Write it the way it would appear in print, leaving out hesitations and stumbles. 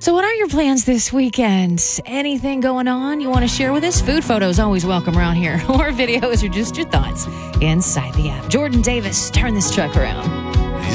So what are your plans this weekend? Anything going on you want to share with us? Food photos always welcome around here, or videos, or just your thoughts inside the app. Jordan Davis, turn this truck around.